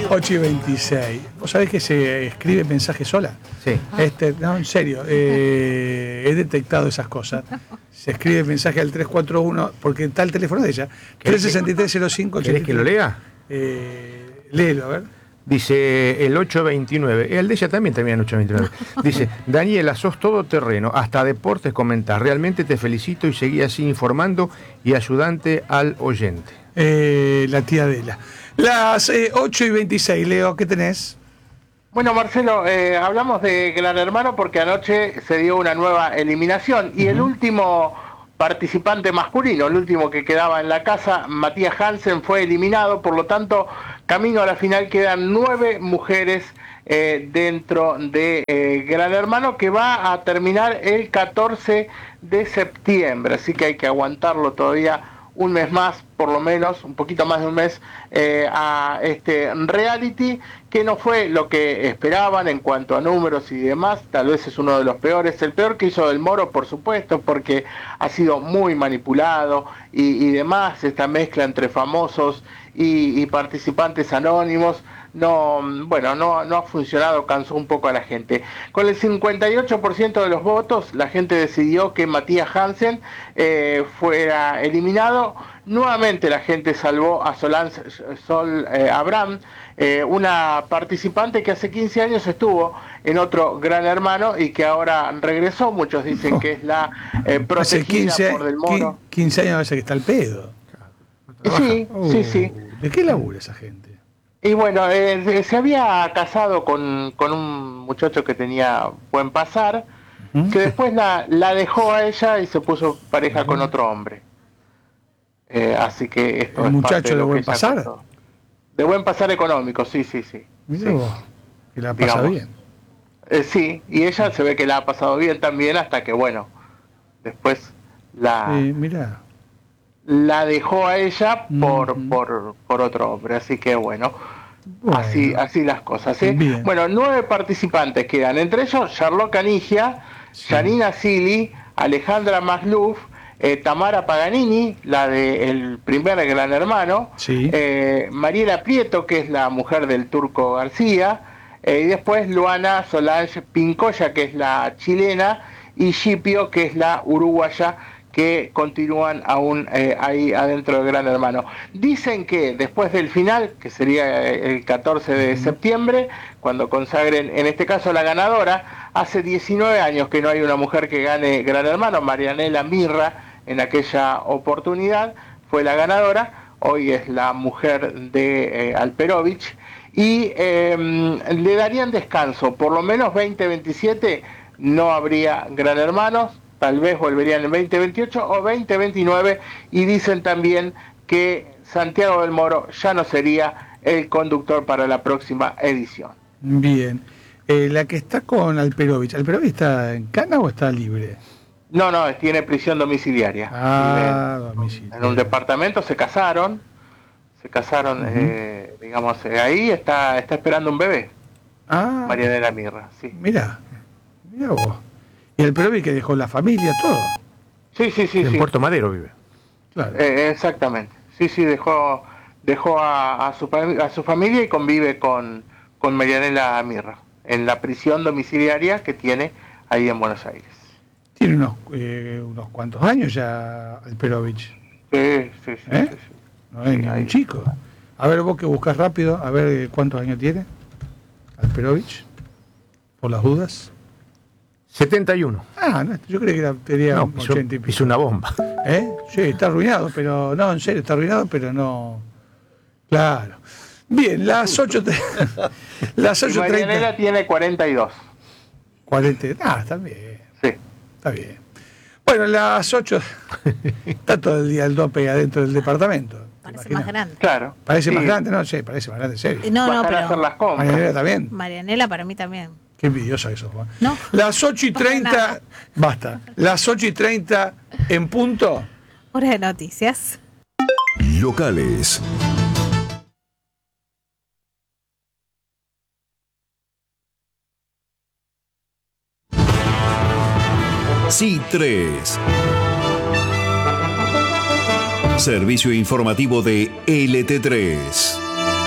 8 y 26. ¿Vos sabés que se escribe mensaje sola? Sí. No, en serio, he detectado esas cosas. Se escribe mensaje al 341, porque está el teléfono de ella. 363-05. ¿Querés que lo lea? Léelo, a ver. Dice el 829, el de ella también termina en 829. Dice, Daniela, sos todoterreno, hasta deportes comentás. Realmente te felicito y seguí así informando y ayudante al oyente. La tía Adela. Las 8 y 26, Leo, ¿qué tenés? Bueno, Marcelo, hablamos de Gran Hermano porque anoche se dio una nueva eliminación y el último participante masculino, el último que quedaba en la casa, Matías Hansen, fue eliminado, por lo tanto, camino a la final quedan 9 mujeres dentro de Gran Hermano, que va a terminar el 14 de septiembre, así que hay que aguantarlo todavía un mes más, por lo menos, un poquito más de un mes, a este reality, que no fue lo que esperaban en cuanto a números y demás. Tal vez es uno de los peores, el peor que hizo Del Moro, por supuesto, porque ha sido muy manipulado y demás, esta mezcla entre famosos y participantes anónimos. No ha funcionado, cansó un poco a la gente. Con el 58% de los votos, la gente decidió que Matías Hansen fuera eliminado. Nuevamente la gente salvó a Sol Abraham, una participante que hace 15 años estuvo en otro Gran Hermano y que ahora regresó. Muchos dicen que es la protegida por Del Moro. 15 años hace que está al pedo. Sí. ¿De qué labura esa gente? Y bueno, se había casado con un muchacho que tenía buen pasar, que después la dejó a ella y se puso pareja con otro hombre. Así que esto ¿El muchacho de buen pasar? De buen pasar económico, sí. Mirá vos, que la pasa bien. Sí, y ella se ve que la ha pasado bien también hasta que, bueno, después la dejó a ella por otro hombre, así que bueno. Así las cosas, ¿sí? Bueno, 9 participantes quedan, entre ellos Charlotte Canigia, Janina Silly, Alejandra Masluf, Tamara Paganini, la del primer Gran Hermano, Mariela Prieto, que es la mujer del Turco García, y después Luana Solange Pincoya, que es la chilena, y Shipio, que es la uruguaya, que continúan aún ahí adentro del Gran Hermano. Dicen que después del final, que sería el 14 de septiembre, cuando consagren, en este caso, la ganadora, hace 19 años que no hay una mujer que gane Gran Hermano. Marianela Mirra, en aquella oportunidad, fue la ganadora, hoy es la mujer de Alperovich, y le darían descanso, por lo menos 2027 no habría Gran Hermanos. Tal vez volverían en 2028 o 2029, y dicen también que Santiago del Moro ya no sería el conductor para la próxima edición. Bien. La que está con Alperovich, ¿Alperovich está en cana o está libre? No, tiene prisión domiciliaria. Domiciliaria. En un departamento se casaron, digamos, ahí está esperando un bebé. Marianela Mirra, sí. Mirá vos. Y Alperovich que dejó la familia, todo. Sí. En Puerto Madero vive. Claro. Exactamente. Sí, dejó a su familia y convive con Marianela Mirra en la prisión domiciliaria que tiene ahí en Buenos Aires. Tiene unos cuantos años ya Alperovich. Sí. No es ningún chico. A ver, vos que buscas rápido, a ver cuántos años tiene Alperovich, por las dudas. 71. No, yo creí que tenía 80 y pico. Hizo una bomba. Sí, está arruinado, pero no, en serio, está arruinado, pero no. Claro. Bien, las 8:30. Las 8:30. Marianela tiene 42. 40. Está bien. Sí. Está bien. Bueno, las 8. Está todo el día el dope adentro del departamento. Parece más grande. Claro. Parece más grande, no sé, parece más grande, en serio. No, pero hacer las compras. Marianela también. Marianela para mí también. Qué envidiosa que sos, Juan. No. Las 8:30. Basta. Las 8:30 en punto. Hora de noticias. Locales. C3. Servicio informativo de LT3.